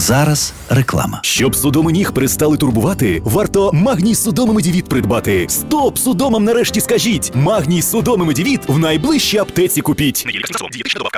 зараз реклама. Щоб судоми ніг перестали турбувати, варто Магній Судоми Медівіт придбати. Стоп судомам нарешті скажіть! Магній Судоми Медівіт в найближчій аптеці купіть.